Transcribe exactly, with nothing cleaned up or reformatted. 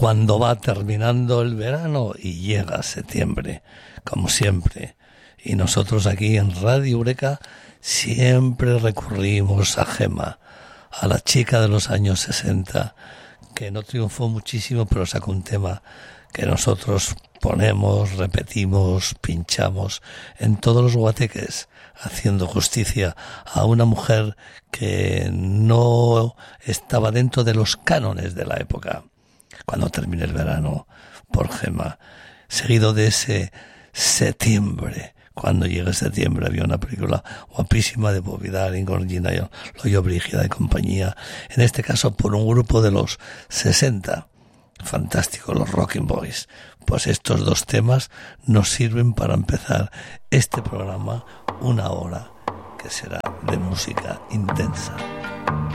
cuando va terminando el verano y llega septiembre, como siempre. Y nosotros aquí en Radio Eureka siempre recurrimos a Gemma, a la chica de los años sesenta, que no triunfó muchísimo, pero sacó un tema que nosotros ponemos, repetimos, pinchamos en todos los guateques, haciendo justicia a una mujer que no estaba dentro de los cánones de la época. Cuando termine el verano, por Gemma, seguido de ese septiembre. Cuando llegue septiembre había una película guapísima de Bobby Darin con Gina Loyo Brígida y compañía, en este caso por un grupo de los sesenta, fantástico, los Rocking Boys. Pues estos dos temas nos sirven para empezar este programa, una hora que será de música intensa.